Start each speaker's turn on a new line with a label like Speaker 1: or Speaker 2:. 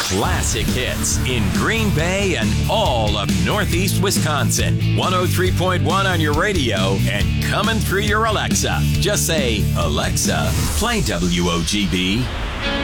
Speaker 1: classic hits in Green Bay and all of Northeast Wisconsin. 103.1 on your radio and coming through your Alexa. Just say, Alexa, play WOGB.